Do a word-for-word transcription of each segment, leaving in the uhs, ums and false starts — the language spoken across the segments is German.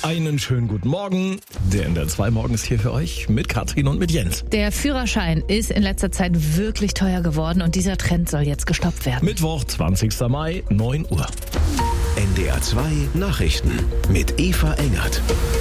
Einen schönen guten Morgen. Der N D R zwei Morgen ist hier für euch mit Katrin und mit Jens. Der Führerschein ist in letzter Zeit wirklich teuer geworden und dieser Trend soll jetzt gestoppt werden. Mittwoch, zwanzigster Mai, neun Uhr. N D R zwei Nachrichten mit Eva Engert.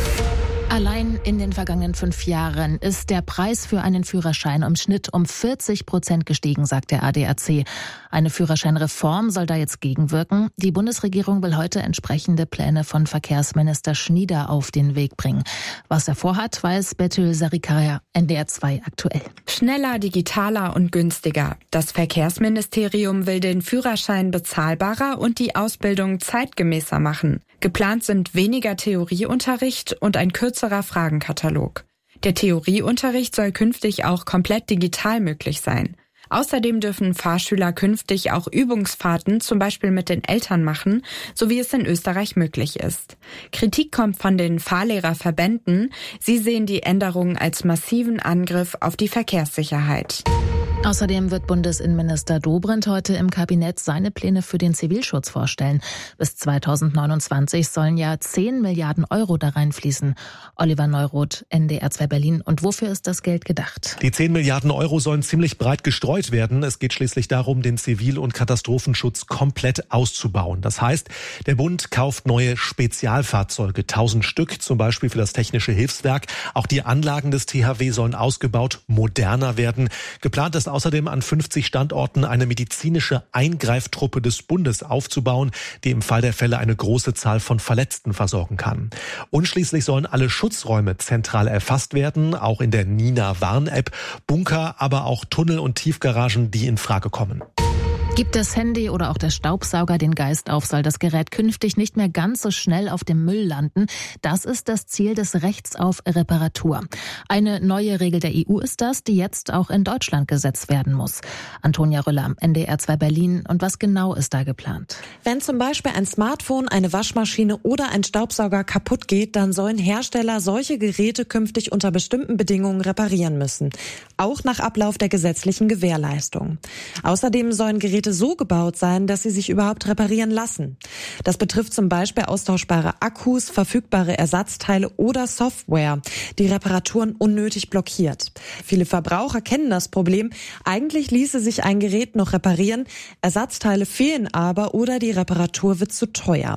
Allein in den vergangenen fünf Jahren ist der Preis für einen Führerschein im Schnitt um vierzig Prozent gestiegen, sagt der A D A C. Eine Führerscheinreform soll da jetzt gegenwirken. Die Bundesregierung will heute entsprechende Pläne von Verkehrsminister Schnieder auf den Weg bringen. Was er vorhat, weiß Betül Sarikaya, N D R zwei aktuell. Schneller, digitaler und günstiger. Das Verkehrsministerium will den Führerschein bezahlbarer und die Ausbildung zeitgemäßer machen. Geplant sind weniger Theorieunterricht und ein kürzerer Fragenkatalog. Der Theorieunterricht soll künftig auch komplett digital möglich sein. Außerdem dürfen Fahrschüler künftig auch Übungsfahrten zum Beispiel mit den Eltern machen, so wie es in Österreich möglich ist. Kritik kommt von den Fahrlehrerverbänden. Sie sehen die Änderungen als massiven Angriff auf die Verkehrssicherheit. Außerdem wird Bundesinnenminister Dobrindt heute im Kabinett seine Pläne für den Zivilschutz vorstellen. Bis zweitausendneunundzwanzig sollen ja zehn Milliarden Euro da reinfließen. Oliver Neuroth, N D R zwei Berlin. Und wofür ist das Geld gedacht? Die zehn Milliarden Euro sollen ziemlich breit gestreut werden. Es geht schließlich darum, den Zivil- und Katastrophenschutz komplett auszubauen. Das heißt, der Bund kauft neue Spezialfahrzeuge, tausend Stück, zum Beispiel für das Technische Hilfswerk. Auch die Anlagen des T H W sollen ausgebaut, moderner werden. Geplant ist außerdem an fünfzig Standorten eine medizinische Eingreiftruppe des Bundes aufzubauen, die im Fall der Fälle eine große Zahl von Verletzten versorgen kann. Und schließlich sollen alle Schutzräume zentral erfasst werden, auch in der Nina-Warn-App, Bunker, aber auch Tunnel und Tiefgaragen, die in Frage kommen. Gibt das Handy oder auch der Staubsauger den Geist auf, soll das Gerät künftig nicht mehr ganz so schnell auf dem Müll landen. Das ist das Ziel des Rechts auf Reparatur. Eine neue Regel der E U ist das, die jetzt auch in Deutschland gesetzt werden muss. Antonia Rüller, N D R zwei Berlin. Und was genau ist da geplant? Wenn zum Beispiel ein Smartphone, eine Waschmaschine oder ein Staubsauger kaputt geht, dann sollen Hersteller solche Geräte künftig unter bestimmten Bedingungen reparieren müssen. Auch nach Ablauf der gesetzlichen Gewährleistung. Außerdem sollen Geräte so gebaut sein, dass sie sich überhaupt reparieren lassen. Das betrifft zum Beispiel austauschbare Akkus, verfügbare Ersatzteile oder Software, die Reparaturen unnötig blockiert. Viele Verbraucher kennen das Problem. Eigentlich ließe sich ein Gerät noch reparieren, Ersatzteile fehlen aber oder die Reparatur wird zu teuer.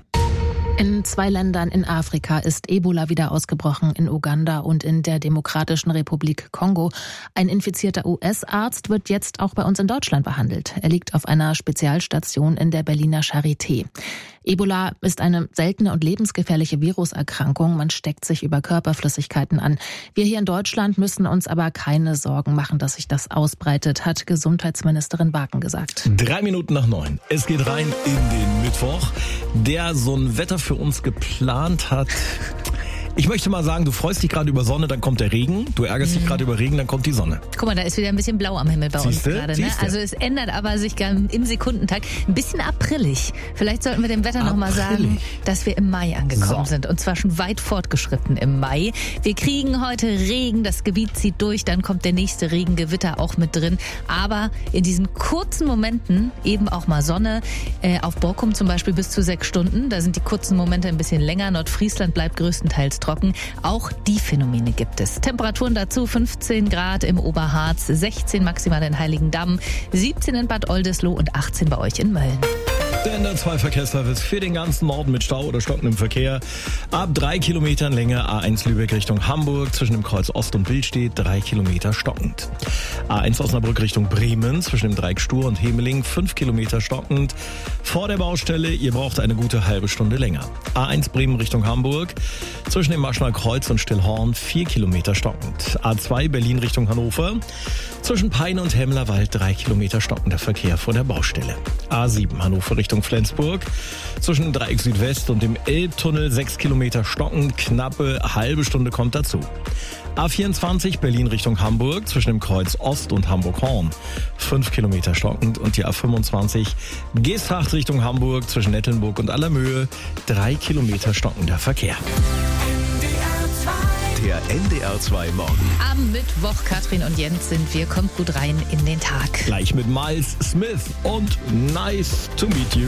In zwei Ländern in Afrika ist Ebola wieder ausgebrochen, in Uganda und in der Demokratischen Republik Kongo. Ein infizierter U S-Arzt wird jetzt auch bei uns in Deutschland behandelt. Er liegt auf einer Spezialstation in der Berliner Charité. Ebola ist eine seltene und lebensgefährliche Viruserkrankung. Man steckt sich über Körperflüssigkeiten an. Wir hier in Deutschland müssen uns aber keine Sorgen machen, dass sich das ausbreitet, hat Gesundheitsministerin Baken gesagt. Drei Minuten nach neun. Es geht rein in den Mittwoch, der so ein Wetter für uns geplant hat. Ich möchte mal sagen, du freust dich gerade über Sonne, dann kommt der Regen. Du ärgerst mhm. dich gerade über Regen, dann kommt die Sonne. Guck mal, da ist wieder ein bisschen blau am Himmel bei Siehste? uns gerade. Ne? Siehste? Also es ändert aber sich im Sekundentakt. Ein bisschen aprillig. Vielleicht sollten wir dem Wetter nochmal sagen, dass wir im Mai angekommen so. sind. Und zwar schon weit fortgeschritten im Mai. Wir kriegen heute Regen, das Gebiet zieht durch, dann kommt der nächste Regengewitter auch mit drin. Aber in diesen kurzen Momenten eben auch mal Sonne. Äh, auf Borkum zum Beispiel bis zu sechs Stunden. Da sind die kurzen Momente ein bisschen länger. Nordfriesland bleibt größtenteils trocken. Auch die Phänomene gibt es. Temperaturen dazu fünfzehn Grad im Oberharz, sechzehn maximal in Heiligendamm, siebzehn in Bad Oldesloe und achtzehn bei euch in Mölln. Der N D R zwei Verkehrsservice für den ganzen Norden mit Stau oder stockendem Verkehr. Ab drei Kilometern Länge A eins Lübeck Richtung Hamburg zwischen dem Kreuz Ost und Billstedt drei Kilometer stockend. A eins Osnabrück Richtung Bremen zwischen dem Dreieck Stur und Hemeling fünf Kilometer stockend. Vor der Baustelle, ihr braucht eine gute halbe Stunde länger. A eins Bremen Richtung Hamburg zwischen dem Maschner Kreuz und Stillhorn vier Kilometer stockend. A zwei Berlin Richtung Hannover zwischen Peine und Hemmlerwald drei Kilometer stockender Verkehr vor der Baustelle. A sieben Hannover Richtung Flensburg zwischen dem Dreieck Südwest und dem Elbtunnel sechs Kilometer stockend, knappe halbe Stunde kommt dazu. A vierundzwanzig Berlin Richtung Hamburg zwischen dem Kreuz Ost und Hamburg-Horn fünf Kilometer stockend und die A fünfundzwanzig Geesthacht Richtung Hamburg zwischen Nettelnburg und Allermöhe drei Kilometer stockender Verkehr. Der N D R zwei Morgen. Am Mittwoch, Katrin und Jens sind wir. Kommt gut rein in den Tag. Gleich mit Miles Smith und Nice to Meet You.